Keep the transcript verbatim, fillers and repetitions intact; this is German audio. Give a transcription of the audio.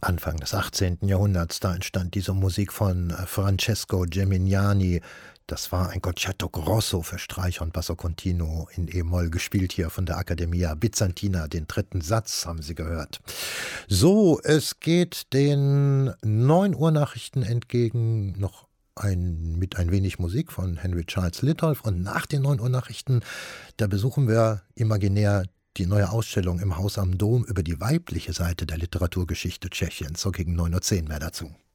Anfang des achtzehnten. Jahrhunderts, da entstand diese Musik von äh, Francesco Geminiani. Das war ein Concerto Grosso für Streicher und Basso Continuo in E-Moll, gespielt hier von der Accademia Bizantina. Den dritten Satz haben Sie gehört. So, es geht den neun Uhr Nachrichten entgegen, noch ein, mit ein wenig Musik von Henry Charles Litolf. Und nach den neun Uhr Nachrichten, da besuchen wir imaginär die neue Ausstellung im Haus am Dom über die weibliche Seite der Literaturgeschichte Tschechiens. So gegen neun Uhr zehn mehr dazu.